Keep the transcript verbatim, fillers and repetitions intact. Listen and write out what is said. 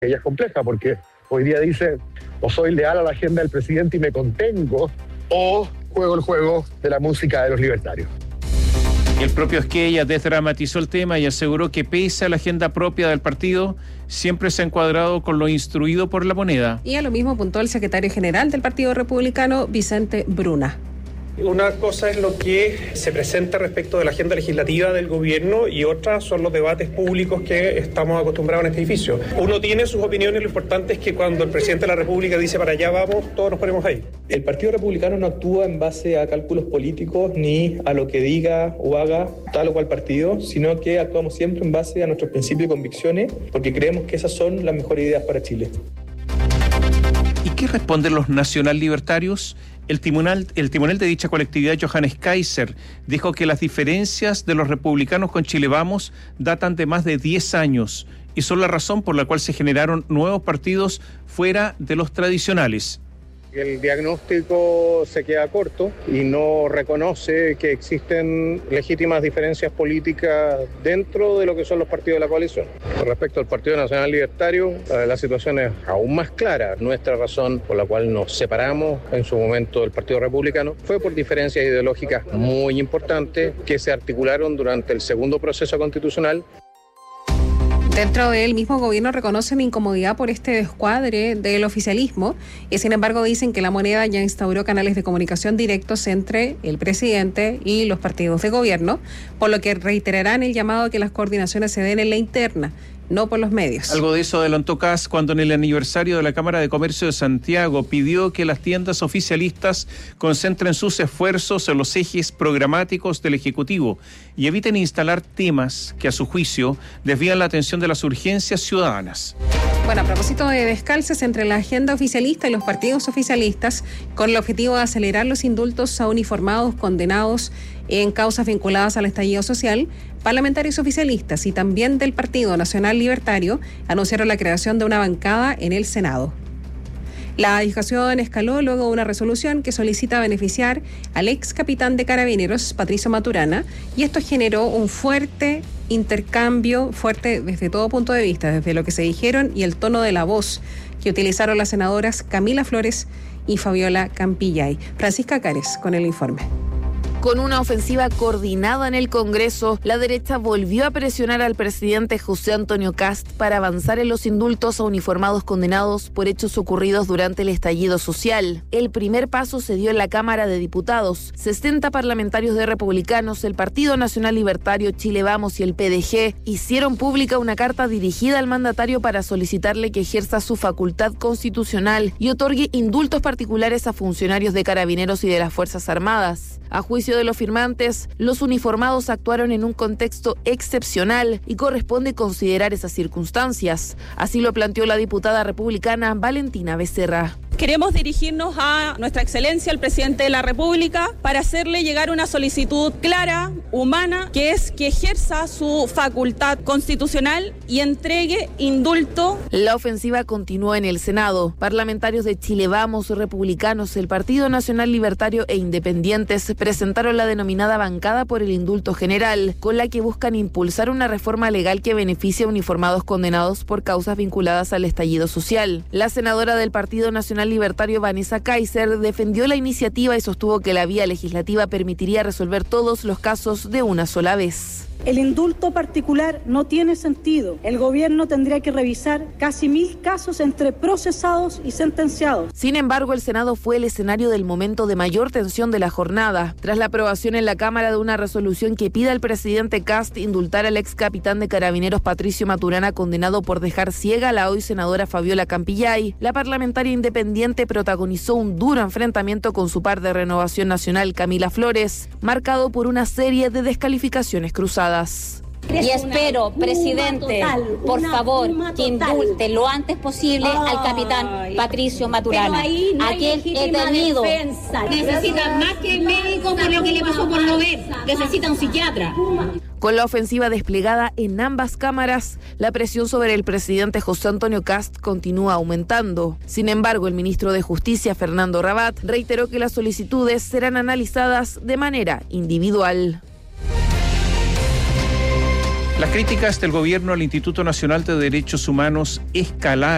Ella es compleja porque hoy día dice o soy leal a la agenda del presidente y me contengo, o juego el juego de la música de los libertarios. El propio Esquella desdramatizó el tema y aseguró que pese a la agenda propia del partido, siempre se ha encuadrado con lo instruido por la moneda. Y a lo mismo apuntó el secretario general del Partido Republicano, Vicente Bruna. Una cosa es lo que se presenta respecto de la agenda legislativa del gobierno y otra son los debates públicos que estamos acostumbrados en este edificio. Uno tiene sus opiniones, lo importante es que cuando el presidente de la República dice para allá vamos, todos nos ponemos ahí. El Partido Republicano no actúa en base a cálculos políticos ni a lo que diga o haga tal o cual partido, sino que actuamos siempre en base a nuestros principios y convicciones porque creemos que esas son las mejores ideas para Chile. ¿Y qué responden los nacional libertarios? El timonel, el timonel de dicha colectividad, Johannes Kaiser, dijo que las diferencias de los republicanos con Chile Vamos datan de más de diez años y son la razón por la cual se generaron nuevos partidos fuera de los tradicionales. El diagnóstico se queda corto y no reconoce que existen legítimas diferencias políticas dentro de lo que son los partidos de la coalición. Con respecto al Partido Nacional Libertario, la situación es aún más clara. Nuestra razón por la cual nos separamos en su momento del Partido Republicano fue por diferencias ideológicas muy importantes que se articularon durante el segundo proceso constitucional. Dentro del mismo gobierno reconocen incomodidad por este descuadre del oficialismo y sin embargo dicen que la moneda ya instauró canales de comunicación directos entre el presidente y los partidos de gobierno, por lo que reiterarán el llamado a que las coordinaciones se den en la interna, no por los medios. Algo de eso adelantó Kast cuando en el aniversario de la Cámara de Comercio de Santiago pidió que las tiendas oficialistas concentren sus esfuerzos en los ejes programáticos del Ejecutivo y eviten instalar temas que a su juicio desvían la atención de las urgencias ciudadanas. Bueno, a propósito de descalces entre la agenda oficialista y los partidos oficialistas, con el objetivo de acelerar los indultos a uniformados condenados en causas vinculadas al estallido social, parlamentarios oficialistas y también del Partido Nacional Libertario anunciaron la creación de una bancada en el Senado. La discusión escaló luego de una resolución que solicita beneficiar al ex capitán de Carabineros, Patricio Maturana, y esto generó un fuerte intercambio, fuerte desde todo punto de vista, desde lo que se dijeron y el tono de la voz que utilizaron las senadoras Camila Flores y Fabiola Campillay. Francisca Cares con el informe. Con una ofensiva coordinada en el Congreso, la derecha volvió a presionar al presidente José Antonio Kast para avanzar en los indultos a uniformados condenados por hechos ocurridos durante el estallido social. El primer paso se dio en la Cámara de Diputados. sesenta parlamentarios de republicanos, el Partido Nacional Libertario, Chile Vamos y el P D G hicieron pública una carta dirigida al mandatario para solicitarle que ejerza su facultad constitucional y otorgue indultos particulares a funcionarios de Carabineros y de las Fuerzas Armadas. A juicio de los firmantes, los uniformados actuaron en un contexto excepcional y corresponde considerar esas circunstancias. Así lo planteó la diputada republicana Valentina Becerra. Queremos dirigirnos a nuestra excelencia, el presidente de la República, para hacerle llegar una solicitud clara, humana, que es que ejerza su facultad constitucional y entregue indulto. La ofensiva continuó en el Senado. Parlamentarios de Chile Vamos, republicanos, el Partido Nacional Libertario e independientes presentaron la denominada bancada por el indulto general, con la que buscan impulsar una reforma legal que beneficie a uniformados condenados por causas vinculadas al estallido social. La senadora del Partido Nacional Libertario Vanessa Kaiser defendió la iniciativa y sostuvo que la vía legislativa permitiría resolver todos los casos de una sola vez. El indulto particular no tiene sentido. El gobierno tendría que revisar casi mil casos entre procesados y sentenciados. Sin embargo, el Senado fue el escenario del momento de mayor tensión de la jornada. Tras la aprobación en la Cámara de una resolución que pide al presidente Kast indultar al ex capitán de Carabineros Patricio Maturana, condenado por dejar ciega a la hoy senadora Fabiola Campillay, la parlamentaria independiente protagonizó un duro enfrentamiento con su par de Renovación Nacional, Camila Flores, marcado por una serie de descalificaciones cruzadas. Y espero, presidente, por favor, que indulte lo antes posible al capitán Patricio Maturana, a quien he tenido. Necesita más que médico por lo que le pasó por no ver, necesita un psiquiatra. Con la ofensiva desplegada en ambas cámaras, la presión sobre el presidente José Antonio Kast continúa aumentando. Sin embargo, el ministro de Justicia, Fernando Rabat, reiteró que las solicitudes serán analizadas de manera individual. Las críticas del gobierno al Instituto Nacional de Derechos Humanos escalaron.